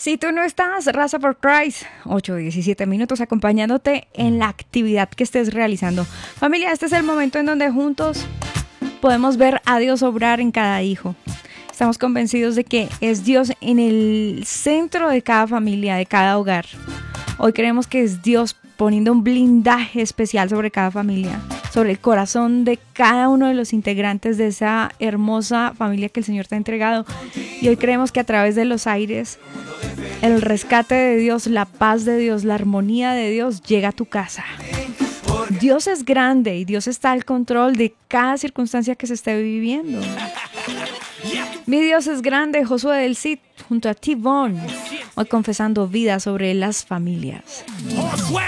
Si tú no estás, Raza for Christ, 8:17 minutos acompañándote en la actividad que estés realizando. Familia, este es el momento en donde juntos podemos ver a Dios obrar en cada hijo. Estamos convencidos de que es Dios en el centro de cada familia, de cada hogar. Hoy creemos que es Dios poniendo un blindaje especial sobre cada familia, sobre el corazón de cada uno de los integrantes de esa hermosa familia que el Señor te ha entregado. Y hoy creemos que a través de los aires, el rescate de Dios, la paz de Dios, la armonía de Dios llega a tu casa. Dios es grande y Dios está al control de cada circunstancia que se esté viviendo. Mi Dios es grande, Josué del Cid, junto a T-Bone, hoy confesando vida sobre las familias.